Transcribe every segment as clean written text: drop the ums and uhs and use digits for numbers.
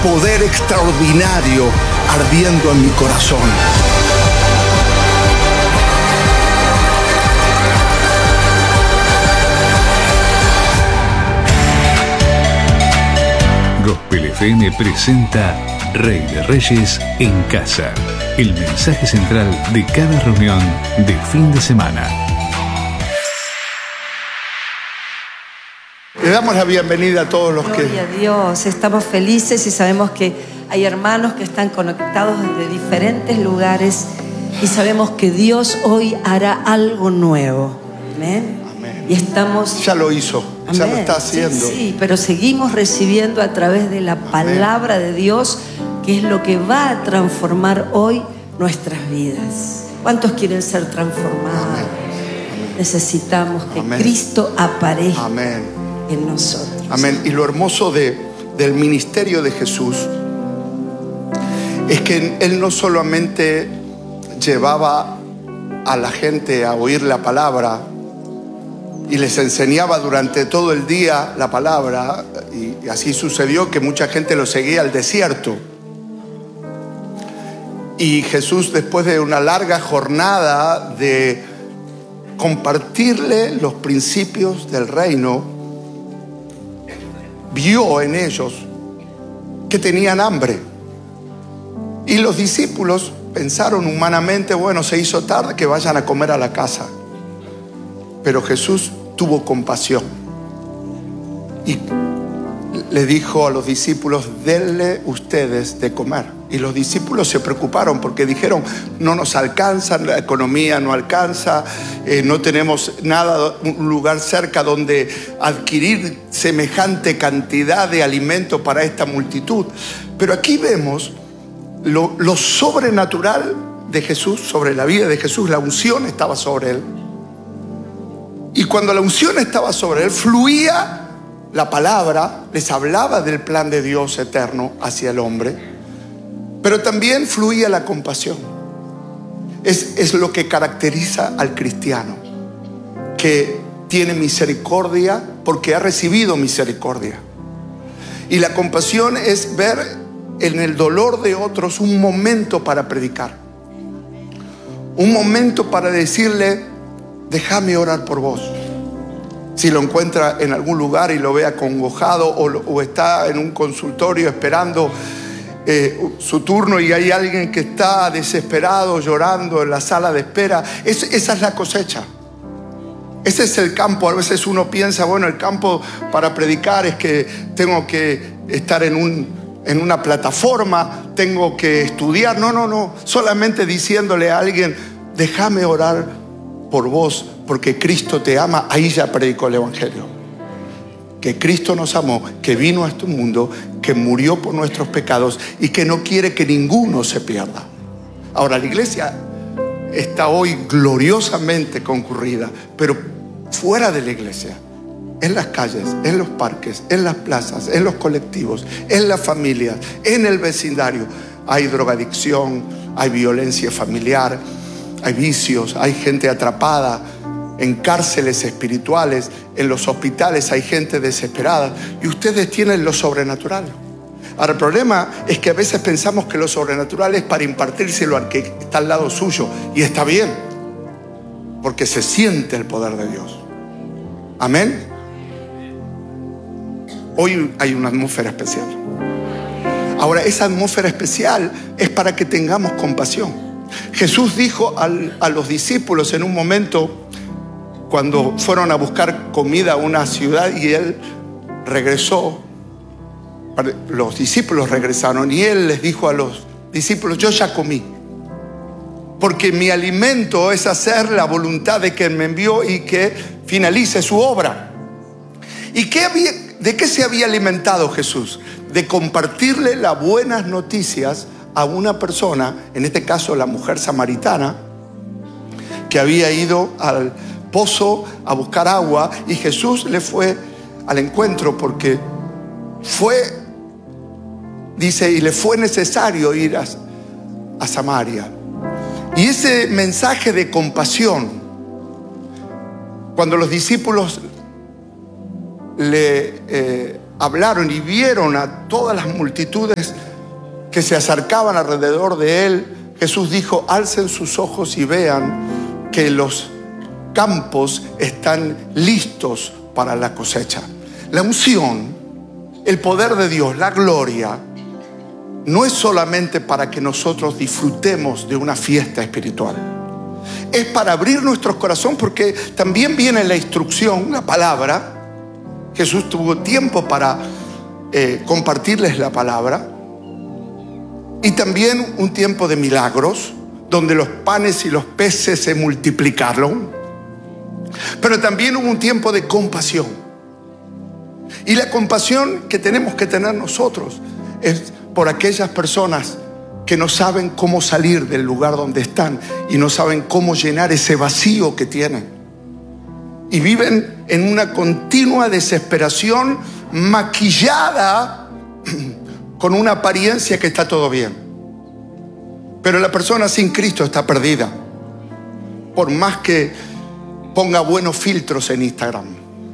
poder extraordinario ardiendo en mi corazón. Gospel FM presenta Rey de Reyes en Casa, el mensaje central de cada reunión de fin de semana. Le damos la bienvenida a todos los que... Gloria a Dios, estamos felices y sabemos que hay hermanos que están conectados desde diferentes lugares y sabemos que Dios hoy hará algo nuevo. Amén. Amén. Y estamos... Ya lo hizo, Amén. ya lo está haciendo. Sí, pero seguimos recibiendo a través de la palabra de Dios, que es lo que va a transformar hoy nuestras vidas. ¿Cuántos quieren ser transformados? Amén. Necesitamos que Amén. Cristo aparezca Amén. en nosotros. Amén. Y lo hermoso del ministerio de Jesús es que Él no solamente llevaba a la gente a oír la palabra y les enseñaba durante todo el día la palabra, y así sucedió que mucha gente lo seguía al desierto. Y Jesús, después de una larga jornada de compartirle los principios del reino, vio en ellos que tenían hambre. Y los discípulos pensaron humanamente, bueno, se hizo tarde, que vayan a comer a la casa. Pero Jesús tuvo compasión y le dijo a los discípulos, denle ustedes de comer. Y los discípulos se preocuparon porque dijeron, no nos alcanza, la economía no alcanza, no tenemos nada, un lugar cerca donde adquirir semejante cantidad de alimento para esta multitud. Pero aquí vemos lo sobrenatural de Jesús, sobre la vida de Jesús. La unción estaba sobre él. Y cuando la unción estaba sobre él, fluía la palabra, les hablaba del plan de Dios eterno hacia el hombre, pero también fluía la compasión. Es lo que caracteriza al cristiano, que tiene misericordia porque ha recibido misericordia. Y la compasión es ver en el dolor de otros un momento para predicar, un momento para decirle, déjame orar por vos. Si lo encuentra en algún lugar y lo ve acongojado o está en un consultorio esperando su turno y hay alguien que está desesperado, llorando en la sala de espera, esa es la cosecha. Ese es el campo. A veces uno piensa, bueno, el campo para predicar es que tengo que estar en una plataforma, tengo que estudiar. No. Solamente diciéndole a alguien, déjame orar por vos, porque Cristo te ama. Ahí ya predicó el Evangelio. Que Cristo nos amó, que vino a este mundo, que murió por nuestros pecados y que no quiere que ninguno se pierda. Ahora, la iglesia está hoy gloriosamente concurrida, pero fuera de la iglesia, en las calles, en los parques, en las plazas, en los colectivos, en las familias, en el vecindario, hay drogadicción, hay violencia familiar, hay vicios, hay gente atrapada en cárceles espirituales, en los hospitales hay gente desesperada, y ustedes tienen lo sobrenatural. Ahora, el problema es que a veces pensamos que lo sobrenatural es para impartírselo al que está al lado suyo, y está bien, porque se siente el poder de Dios. Amén. Hoy hay una atmósfera especial. Ahora, esa atmósfera especial es para que tengamos compasión. Jesús dijo a los discípulos en un momento, cuando fueron a buscar comida a una ciudad y él regresó, los discípulos regresaron y él les dijo a los discípulos, yo ya comí, porque mi alimento es hacer la voluntad de quien me envió y que finalice su obra. ¿Y de qué se había alimentado Jesús? De compartirle las buenas noticias a una persona, en este caso la mujer samaritana, que había ido al pozo a buscar agua, y Jesús le fue al encuentro porque dice, y le fue necesario ir a Samaria. Y ese mensaje de compasión, cuando los discípulos le hablaron y vieron a todas las multitudes que se acercaban alrededor de él, Jesús dijo: alcen sus ojos y vean que los campos están listos para la cosecha. La unción, el poder de Dios, la gloria, no es solamente para que nosotros disfrutemos de una fiesta espiritual. Es para abrir nuestros corazones, porque también viene la instrucción, la palabra. Jesús tuvo tiempo para compartirles la palabra. Y también un tiempo de milagros, donde los panes y los peces se multiplicaron. Pero también hubo un tiempo de compasión. Y la compasión que tenemos que tener nosotros es por aquellas personas que no saben cómo salir del lugar donde están y no saben cómo llenar ese vacío que tienen. Y viven en una continua desesperación maquillada con una apariencia que está todo bien. Pero la persona sin Cristo está perdida, por más que ponga buenos filtros en Instagram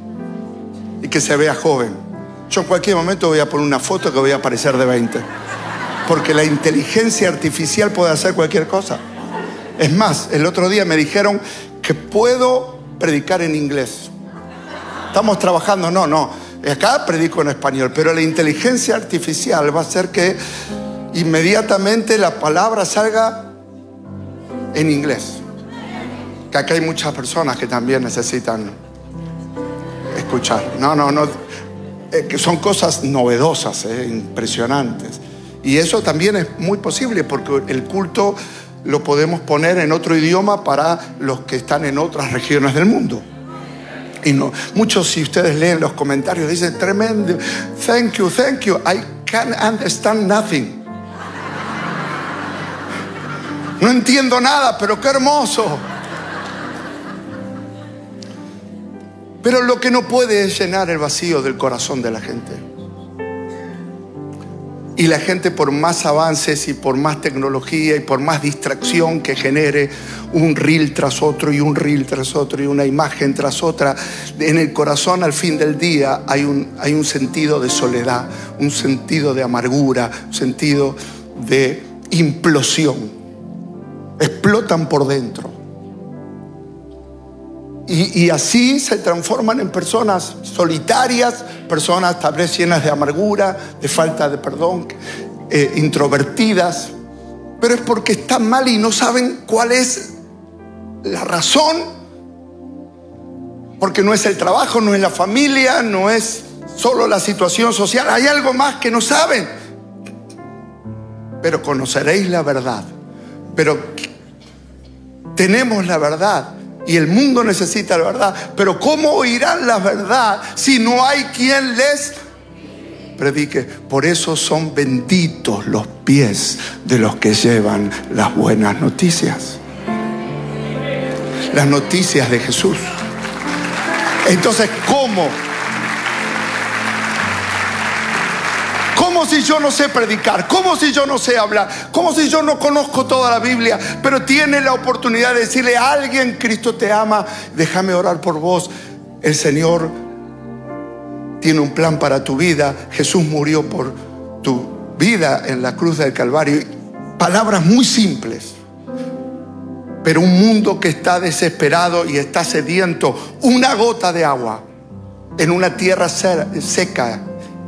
y que se vea joven. Yo en cualquier momento voy a poner una foto que voy a parecer de 20, porque la inteligencia artificial puede hacer cualquier cosa. Es más, el otro día me dijeron que puedo predicar en inglés. Estamos trabajando, no, acá predico en español, pero la inteligencia artificial va a hacer que inmediatamente la palabra salga en inglés. Que acá hay muchas personas que también necesitan escuchar. Que son cosas novedosas, impresionantes. Y eso también es muy posible, porque el culto lo podemos poner en otro idioma para los que están en otras regiones del mundo. Y no, muchos, si ustedes leen los comentarios, dicen: tremendo, thank you, I can't understand nothing. No entiendo nada, pero qué hermoso. Pero lo que no puede es llenar el vacío del corazón de la gente. Y la gente, por más avances y por más tecnología y por más distracción que genere, un reel tras otro y un reel tras otro y una imagen tras otra, en el corazón al fin del día hay un sentido de soledad, un sentido de amargura, un sentido de implosión. Explotan por dentro. Y así se transforman en personas solitarias, personas tal vez llenas de amargura, de falta de perdón, introvertidas. Pero es porque están mal y no saben cuál es la razón. Porque no es el trabajo, no es la familia, no es solo la situación social. Hay algo más que no saben. Pero conoceréis la verdad. Pero tenemos la verdad. Y el mundo necesita la verdad. Pero ¿cómo oirán la verdad si no hay quien les predique? Por eso son benditos los pies de los que llevan las buenas noticias. Las noticias de Jesús. Entonces, ¿cómo? ¿Cómo si yo no sé predicar? ¿Cómo si yo no sé hablar? ¿Cómo si yo no conozco toda la Biblia? Pero tiene la oportunidad de decirle a alguien: Cristo te ama, déjame orar por vos. El Señor tiene un plan para tu vida. Jesús murió por tu vida en la cruz del Calvario. Palabras muy simples. Pero un mundo que está desesperado y está sediento. Una gota de agua en una tierra seca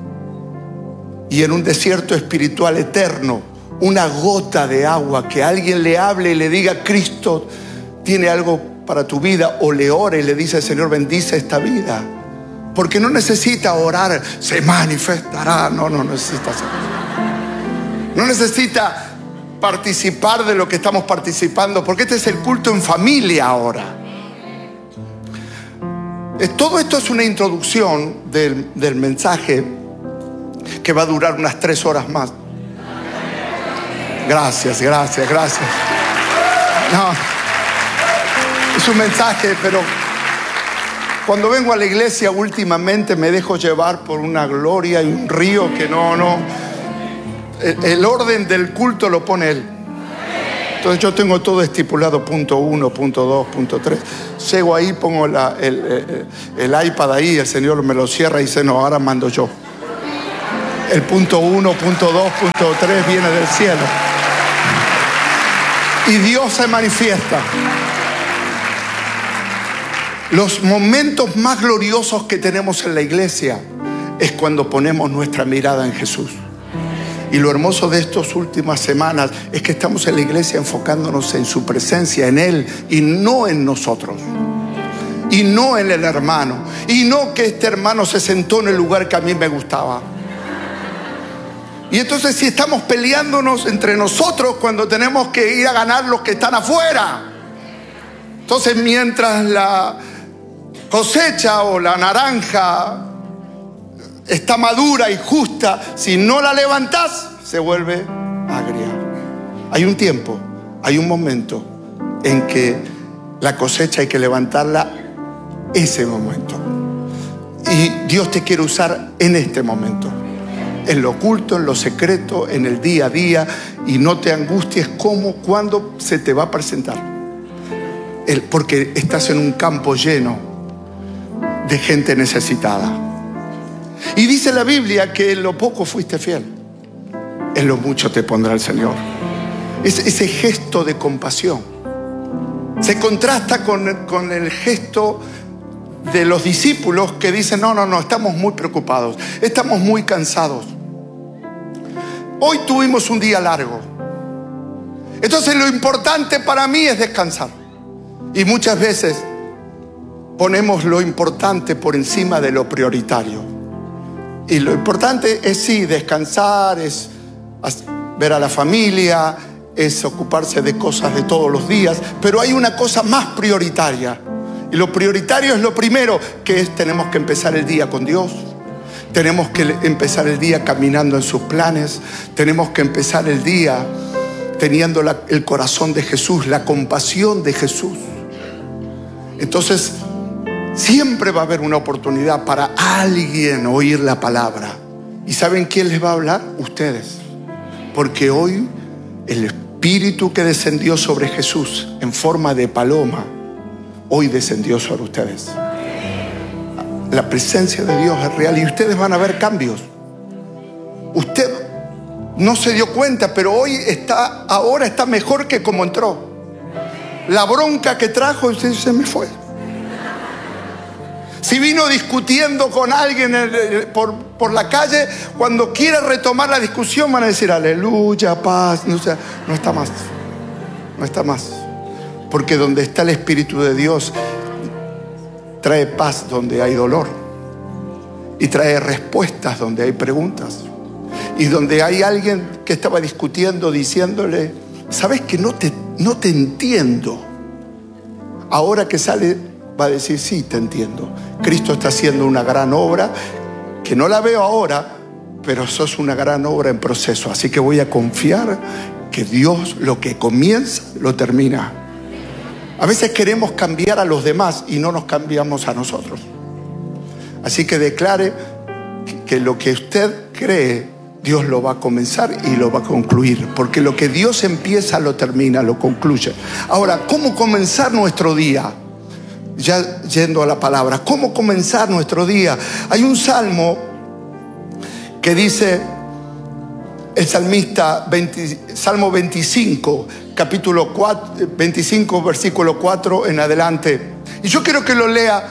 y en un desierto espiritual eterno, una gota de agua, que alguien le hable y le diga: Cristo tiene algo para tu vida, o le ore y le dice: Señor, bendice esta vida. Porque no necesita orar, se manifestará. No necesita hacer. No necesita participar de lo que estamos participando, porque este es el culto en familia ahora. Todo esto es una introducción del mensaje que va a durar unas 3 horas más. Gracias. No, es un mensaje, pero cuando vengo a la iglesia últimamente me dejo llevar por una gloria y un río que no. El orden del culto lo pone Él. Entonces yo tengo todo estipulado: punto 1, punto 2, punto 3. Llego ahí, pongo el iPad ahí, el Señor me lo cierra y dice: no, ahora mando yo. El punto 1, punto 2, punto 3 viene del cielo. Y Dios se manifiesta. Los momentos más gloriosos que tenemos en la iglesia es cuando ponemos nuestra mirada en Jesús. Y lo hermoso de estas últimas semanas es que estamos en la iglesia enfocándonos en su presencia, en Él, y no en nosotros. Y no en el hermano. Y no que este hermano se sentó en el lugar que a mí me gustaba. Y entonces si estamos peleándonos entre nosotros cuando tenemos que ir a ganar los que están afuera. Entonces mientras la cosecha o la naranja está madura y justa, si no la levantás, se vuelve agria. Hay un tiempo, hay un momento en que la cosecha hay que levantarla, ese momento. Y Dios te quiere usar en este momento. En lo oculto, en lo secreto, en el día a día. Y no te angusties cuándo se te va a presentar. Porque estás en un campo lleno de gente necesitada. Y dice la Biblia que en lo poco fuiste fiel, en lo mucho te pondrá el Señor. Ese gesto de compasión se contrasta con el gesto de los discípulos que dicen: no, estamos muy preocupados, estamos muy cansados. Hoy tuvimos un día largo. Entonces lo importante para mí es descansar. Y muchas veces ponemos lo importante por encima de lo prioritario. Y lo importante es sí, descansar, es ver a la familia, es ocuparse de cosas de todos los días. Pero hay una cosa más prioritaria. Y lo prioritario es lo primero, que es: tenemos que empezar el día con Dios. Tenemos que empezar el día caminando en sus planes. Tenemos que empezar el día teniendo el corazón de Jesús, la compasión de Jesús. Entonces, siempre va a haber una oportunidad para alguien oír la palabra. ¿Y saben quién les va a hablar? Ustedes. Porque hoy el Espíritu que descendió sobre Jesús en forma de paloma, hoy descendió sobre ustedes. La presencia de Dios es real y ustedes van a ver cambios. Usted no se dio cuenta, pero ahora está mejor que como entró. La bronca que trajo, usted se me fue. Si vino discutiendo con alguien por la calle, cuando quiera retomar la discusión van a decir: aleluya, paz. No está más. No está más. Porque donde está el Espíritu de Dios, trae paz donde hay dolor. Y trae respuestas donde hay preguntas. Y donde hay alguien que estaba discutiendo, diciéndole: ¿sabes que no te entiendo? Ahora que sale, va a decir: sí, te entiendo. Cristo está haciendo una gran obra, que no la veo ahora, pero eso es una gran obra en proceso. Así que voy a confiar que Dios lo que comienza, lo termina. A veces queremos cambiar a los demás y no nos cambiamos a nosotros. Así que declare que lo que usted cree, Dios lo va a comenzar y lo va a concluir. Porque lo que Dios empieza, lo termina, lo concluye. Ahora, ¿cómo comenzar nuestro día? Ya yendo a la palabra, ¿cómo comenzar nuestro día? Hay un salmo que dice el salmista, Salmo 25, capítulo 4, 25, versículo 4 en adelante. Y yo quiero que lo lea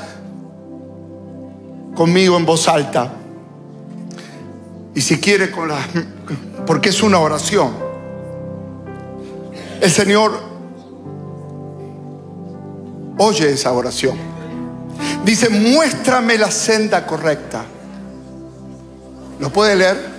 conmigo en voz alta. Y si quiere porque es una oración. El Señor oye esa oración. Dice: muéstrame la senda correcta. ¿Lo puede leer?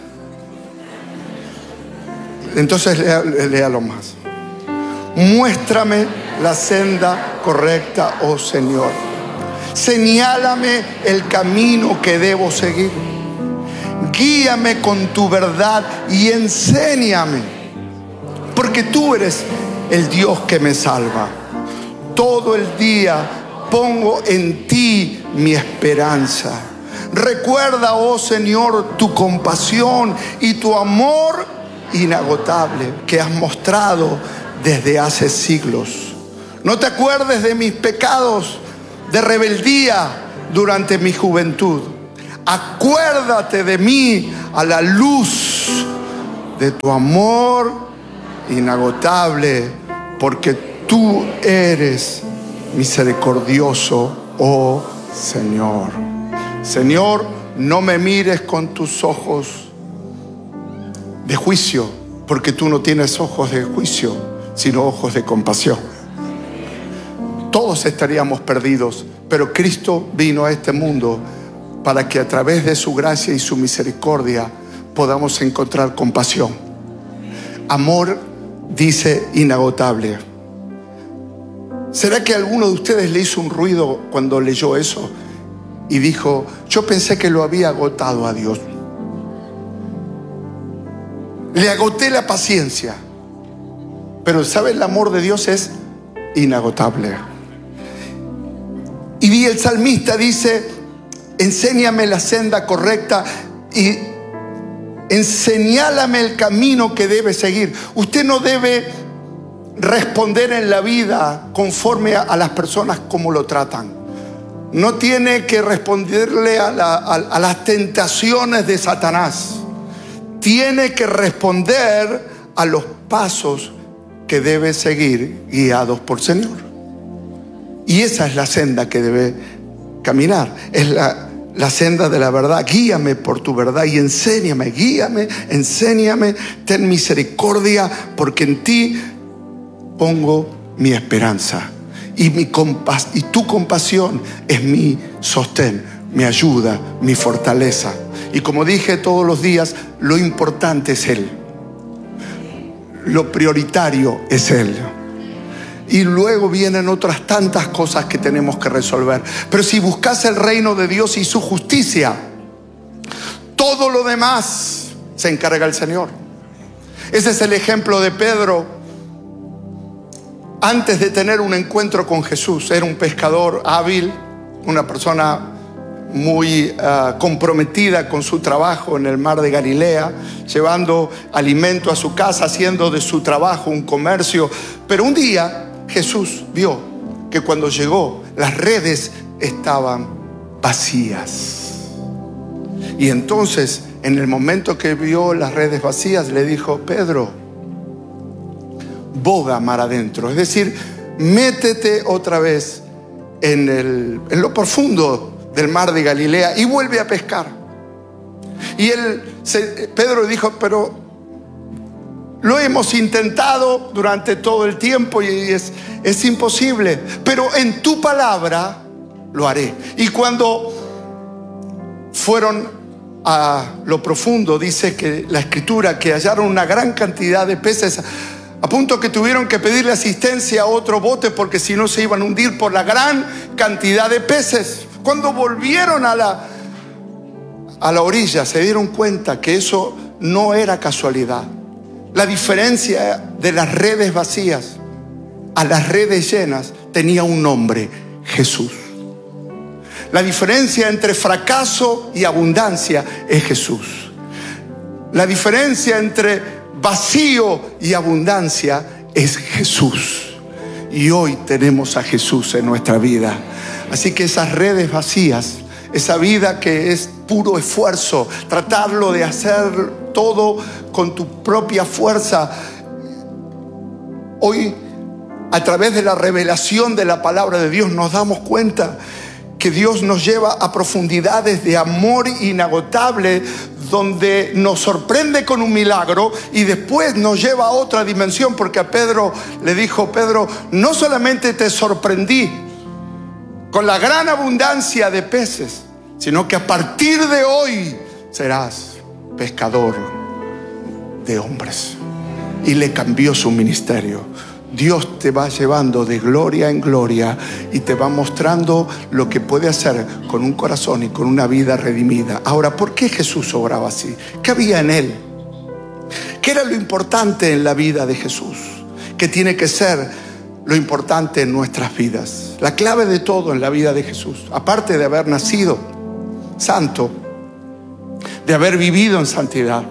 Entonces léalo más. Muéstrame la senda correcta, oh Señor. Señálame el camino que debo seguir. Guíame con tu verdad y enséñame, porque tú eres el Dios que me salva. Todo el día pongo en ti mi esperanza. Recuerda, oh Señor, tu compasión y tu amor inagotable que has mostrado desde hace siglos. No te acuerdes de mis pecados de rebeldía durante mi juventud. Acuérdate de mí a la luz de tu amor inagotable, porque tú eres misericordioso, oh Señor. Señor, no me mires con tus ojos de juicio, porque tú no tienes ojos de juicio, sino ojos de compasión. Todos estaríamos perdidos, pero Cristo vino a este mundo para que a través de su gracia y su misericordia podamos encontrar compasión. Amor, dice, inagotable. ¿Será que alguno de ustedes le hizo un ruido cuando leyó eso y dijo: yo pensé que lo había agotado a Dios? Le agoté la paciencia. Pero ¿sabe? El amor de Dios es inagotable. Y el salmista dice: enséñame la senda correcta y enseñálame el camino que debe seguir. Usted no debe responder en la vida conforme a las personas como lo tratan. No tiene que responderle a las tentaciones de Satanás. Tiene que responder a los pasos que debe seguir guiados por Señor. Y esa es la senda que debe caminar. Es la senda de la verdad. Guíame por tu verdad y enséñame. Guíame, enséñame. Ten misericordia, porque en ti pongo mi esperanza. Y tu compasión es mi sostén, mi ayuda, mi fortaleza. Y como dije todos los días, lo importante es Él. Lo prioritario es Él. Y luego vienen otras tantas cosas que tenemos que resolver. Pero si buscas el reino de Dios y su justicia, todo lo demás se encarga el Señor. Ese es el ejemplo de Pedro. Antes de tener un encuentro con Jesús, era un pescador hábil, una persona muy comprometida con su trabajo en el mar de Galilea, llevando alimento a su casa, haciendo de su trabajo un comercio. Pero un día Jesús vio que cuando llegó las redes estaban vacías. Y entonces, en el momento que vio las redes vacías, le dijo: Pedro, boga mar adentro. Es decir, métete otra vez en lo profundo del mar de Galilea y vuelve a pescar. Y Pedro dijo: pero lo hemos intentado durante todo el tiempo y es imposible, pero en tu palabra lo haré. Y cuando fueron a lo profundo, dice que la escritura que hallaron una gran cantidad de peces, a punto que tuvieron que pedirle asistencia a otro bote porque si no se iban a hundir por la gran cantidad de peces. Cuando volvieron a la orilla, se dieron cuenta que eso no era casualidad. La diferencia de las redes vacías a las redes llenas tenía un nombre: Jesús. La diferencia entre fracaso y abundancia es Jesús. La diferencia entre vacío y abundancia es Jesús. Y hoy tenemos a Jesús en nuestra vida. Así que esas redes vacías, esa vida que es puro esfuerzo, tratarlo de hacer todo con tu propia fuerza, hoy a través de la revelación de la palabra de Dios nos damos cuenta que Dios nos lleva a profundidades de amor inagotable, donde nos sorprende con un milagro y después nos lleva a otra dimensión, porque a Pedro le dijo: Pedro, no solamente te sorprendí con la gran abundancia de peces, sino que a partir de hoy serás pescador de hombres. Y le cambió su ministerio. Dios te va llevando de gloria en gloria y te va mostrando lo que puede hacer con un corazón y con una vida redimida. Ahora, ¿por qué Jesús obraba así? ¿Qué había en Él? ¿Qué era lo importante en la vida de Jesús? ¿Qué tiene que ser lo importante en nuestras vidas? La clave de todo en la vida de Jesús, aparte de haber nacido santo, de haber vivido en santidad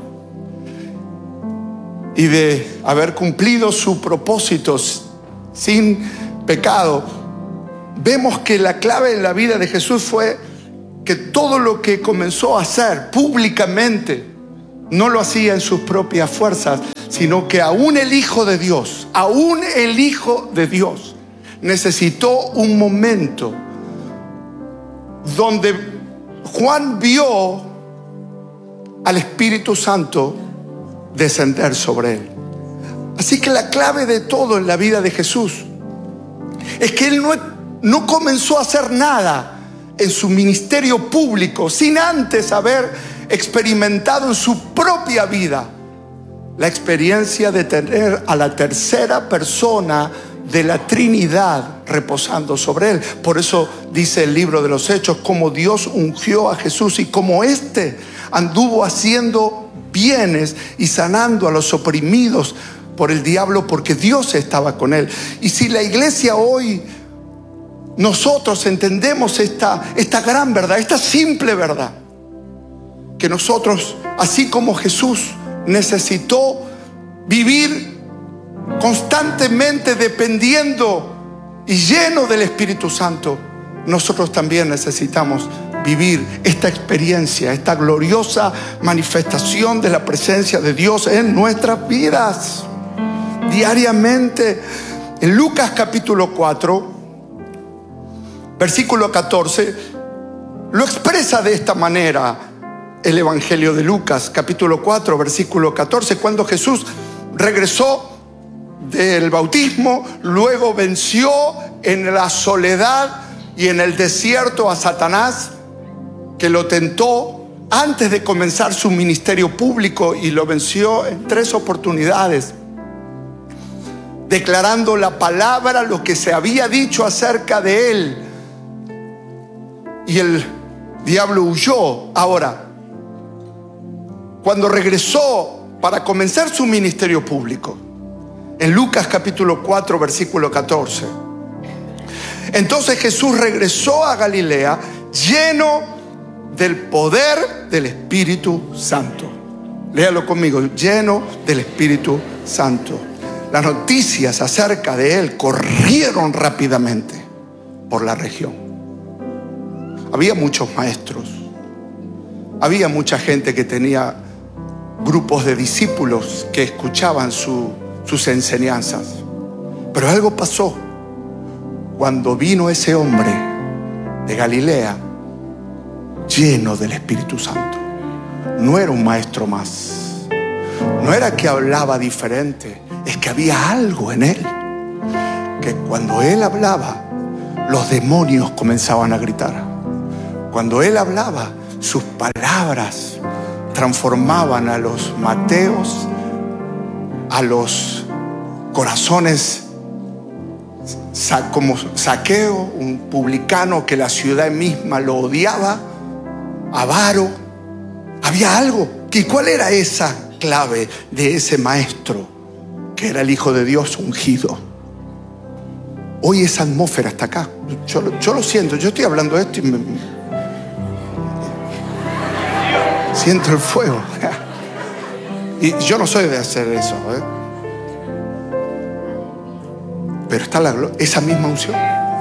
y de haber cumplido sus propósitos sin pecado, vemos que la clave en la vida de Jesús fue que todo lo que comenzó a hacer públicamente no lo hacía en sus propias fuerzas, sino que aún el Hijo de Dios, necesitó un momento donde Juan vio al Espíritu Santo descender sobre él. Así que la clave de todo en la vida de Jesús es que él no comenzó a hacer nada en su ministerio público sin antes haber experimentado en su propia vida la experiencia de tener a la tercera persona de la Trinidad reposando sobre él. Por eso dice el libro de los Hechos cómo Dios ungió a Jesús y cómo éste anduvo haciendo bienes y sanando a los oprimidos por el diablo, porque Dios estaba con él. Y si la iglesia hoy, nosotros entendemos esta gran verdad, esta simple verdad, que nosotros, así como Jesús necesitó vivir constantemente dependiendo y lleno del Espíritu Santo, nosotros también necesitamos vivir esta experiencia, esta gloriosa manifestación de la presencia de Dios en nuestras vidas diariamente. En Lucas capítulo 4, versículo 14, lo expresa de esta manera el Evangelio de Lucas, capítulo 4, versículo 14, cuando Jesús regresó del bautismo, luego venció en la soledad y en el desierto a Satanás, que lo tentó antes de comenzar su ministerio público, y lo venció en 3 oportunidades, declarando la palabra, lo que se había dicho acerca de él, y el diablo huyó. Ahora, cuando regresó para comenzar su ministerio público, en Lucas capítulo 4, versículo 14, entonces Jesús regresó a Galilea lleno del poder del Espíritu Santo. Léalo conmigo: lleno del Espíritu Santo. Las noticias acerca de él corrieron rápidamente por la región. Había muchos maestros, había mucha gente que tenía grupos de discípulos que escuchaban sus enseñanzas. Pero algo pasó cuando vino ese hombre de Galilea lleno del Espíritu Santo. No era un maestro más, no era que hablaba diferente, es que había algo en él, que cuando él hablaba, los demonios comenzaban a gritar. Cuando él hablaba, sus palabras transformaban a los Mateos, a los corazones, como Zaqueo, un publicano que la ciudad misma lo odiaba, avaro. Había algo. ¿Y cuál era esa clave de ese maestro que era el Hijo de Dios ungido? Hoy esa atmósfera está acá. Yo lo siento, yo estoy hablando de esto y siento el fuego. Y yo no soy de hacer eso, pero está esa misma unción.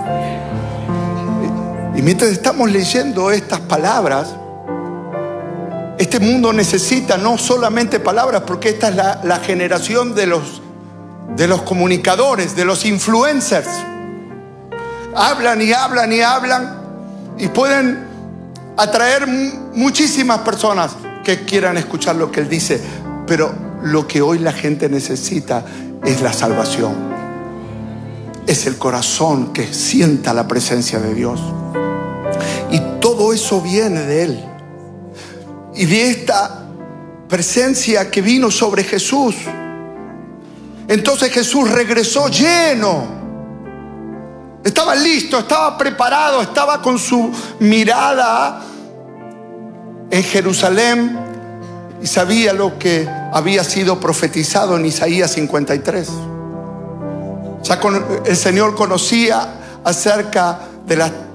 Y mientras estamos leyendo estas palabras, este mundo necesita no solamente palabras, porque esta es la generación de los comunicadores, de los influencers. Hablan y hablan y hablan y pueden atraer muchísimas personas que quieran escuchar lo que él dice. Pero lo que hoy la gente necesita es la salvación. Es el corazón que sienta la presencia de Dios. Y todo eso viene de él. Y de esta presencia que vino sobre Jesús. Entonces Jesús regresó lleno. Estaba listo, estaba preparado, estaba con su mirada en Jerusalén y sabía lo que había sido profetizado en Isaías 53. Ya el Señor conocía acerca de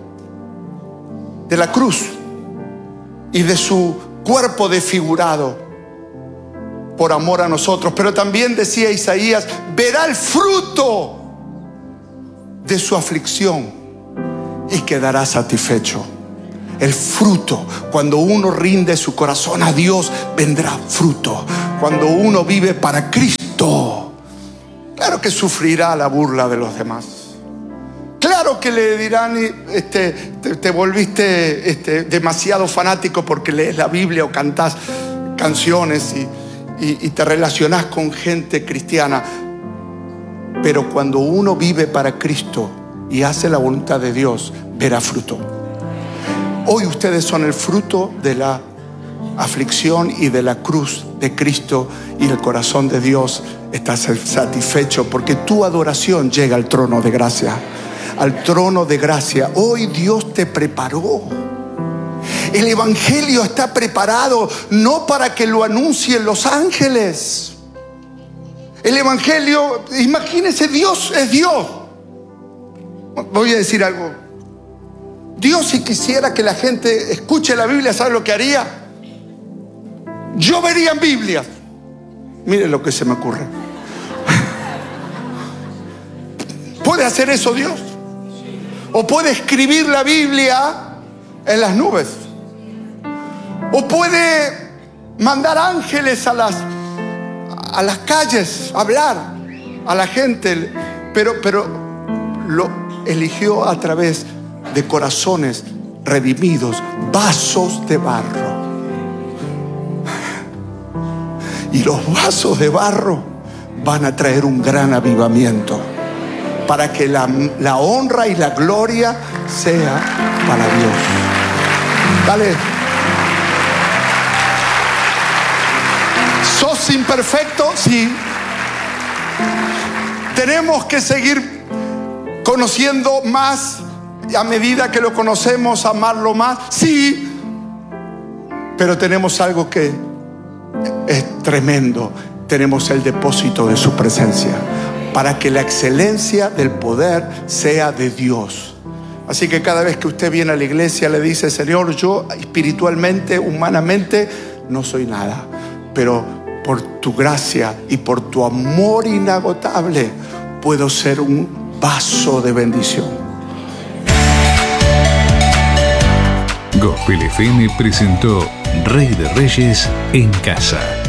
la cruz y de su cuerpo desfigurado por amor a nosotros. Pero también decía Isaías: verá el fruto de su aflicción y quedará satisfecho. el fruto. Cuando uno rinde su corazón a Dios, vendrá fruto. Cuando uno vive para Cristo, claro que sufrirá la burla de los demás. Claro que le dirán, te volviste demasiado fanático porque lees la Biblia o cantás canciones y te relacionás con gente cristiana. Pero cuando uno vive para Cristo y hace la voluntad de Dios, verá fruto. Hoy ustedes son el fruto de la aflicción y de la cruz de Cristo, y el corazón de Dios está satisfecho porque tu adoración llega al trono de gracia. Al trono de gracia. Hoy Dios te preparó. El evangelio está preparado no para que lo anuncien los ángeles. El evangelio, imagínense, Dios es Dios. Voy a decir algo. Dios, si quisiera que la gente escuche la Biblia, ¿sabe lo que haría? Lloverían Biblias. Miren lo que se me ocurre. ¿Puede hacer eso Dios? O puede escribir la Biblia en las nubes. O puede mandar ángeles a las calles a hablar a la gente. Pero lo eligió a través de corazones redimidos, vasos de barro. Y los vasos de barro van a traer un gran avivamiento, para que la honra y la gloria sea para Dios. Dale. ¿Sos imperfecto? Sí. Tenemos que seguir conociendo más, y a medida que lo conocemos, amarlo más. Sí. Pero tenemos algo que es tremendo. Tenemos el depósito de su presencia, para que la excelencia del poder sea de Dios. Así que cada vez que usted viene a la iglesia, le dice: Señor, yo espiritualmente, humanamente, no soy nada, pero por tu gracia y por tu amor inagotable puedo ser un vaso de bendición. Gospel FM presentó Rey de Reyes en Casa.